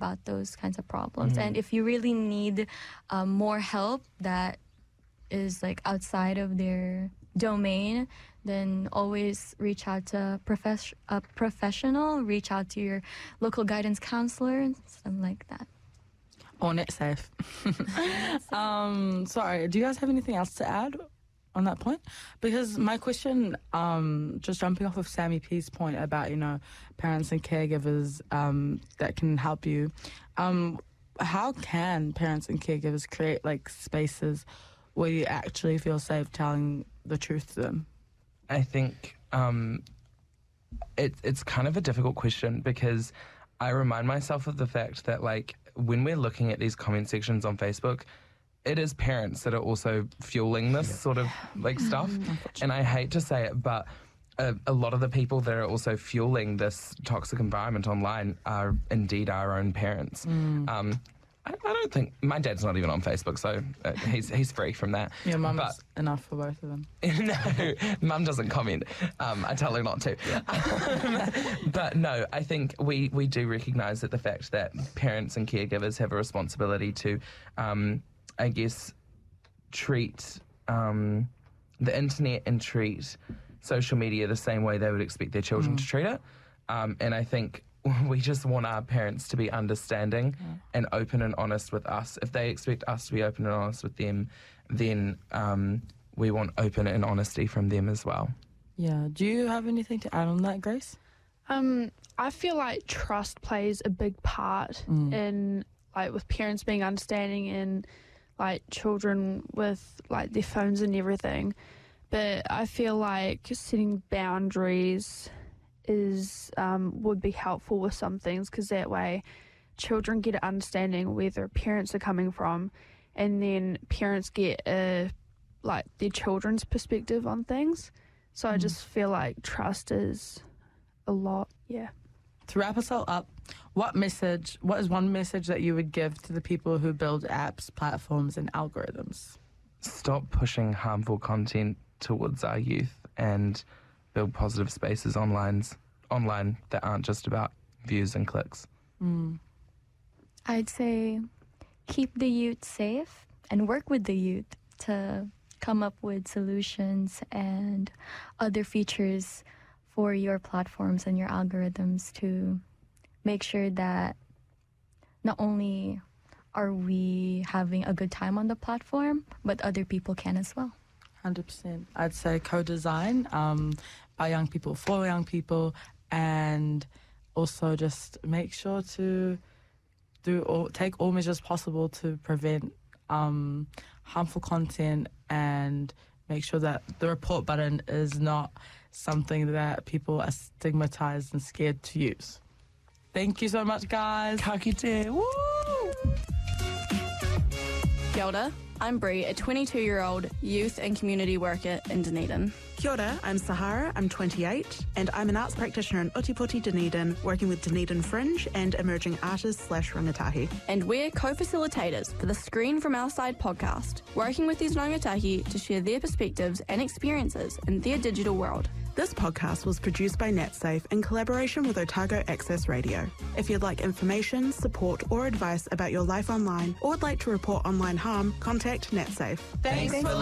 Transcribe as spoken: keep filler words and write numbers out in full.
about those kinds of problems. Mm. And if you really need um, more help that is like outside of their domain, then always reach out to profes- a professional, reach out to your local guidance counselor, something like that. Or NetSafe. um, sorry, do you guys have anything else to add on that point? Because my question, um, just jumping off of Sammy P's point about, you know, parents and caregivers um, that can help you, um, how can parents and caregivers create, like, spaces where you actually feel safe telling the truth to them? I think um, it, it's kind of a difficult question because I remind myself of the fact that, like, when we're looking at these comment sections on Facebook, it is parents that are also fueling this sort of, like, stuff. And I hate to say it, but a, a lot of the people that are also fueling this toxic environment online are indeed our own parents. Mm. Um, I, I don't think... My dad's not even on Facebook, so uh, he's he's free from that. Your mum's But- enough for both of them. No, mum doesn't comment. Um, I tell her not to. Um, but no, I think we, we do recognise that the fact that parents and caregivers have a responsibility to, um, I guess, treat um, the internet and treat social media the same way they would expect their children Mm. to treat it. Um, and I think we just want our parents to be understanding Yeah. and open and honest with us. If they expect us to be open and honest with them, then um, we want open and honesty from them as well. Yeah. Do you have anything to add on that, Grace? Um, I feel like trust plays a big part Mm. in, like, with parents being understanding and, like, children with, like, their phones and everything. But I feel like setting boundaries is um, would be helpful with some things, because that way children get an understanding where their parents are coming from, and then parents get a, like, their children's perspective on things. So I Mm. just feel like trust is a lot, yeah. To wrap us all up, what message, what is one message that you would give to the people who build apps, platforms, and algorithms? Stop pushing harmful content towards our youth and build positive spaces online, online that aren't just about views and clicks. Mm. I'd say keep the youth safe and work with the youth to come up with solutions and other features for your platforms and your algorithms to make sure that not only are we having a good time on the platform, but other people can as well. one hundred percent. I'd say co-design um, by young people, for young people, and also just make sure to do all, take all measures possible to prevent um, harmful content, and make sure that the report button is not something that people are stigmatized and scared to use. Thank you so much, guys. Ka kite, woo! Kia ora, I'm Bree, a twenty-two-year-old youth and community worker in Dunedin. Kia ora, I'm Sahara, I'm twenty-eight, and I'm an arts practitioner in Ōtepoti, Dunedin, working with Dunedin Fringe and emerging artists slash rangatahi. And we're co-facilitators for the Screen From Our Side podcast, working with these rangatahi to share their perspectives and experiences in their digital world. This podcast was produced by NetSafe in collaboration with Otago Access Radio. If you'd like information, support, or advice about your life online, or would like to report online harm, contact NetSafe. Thanks for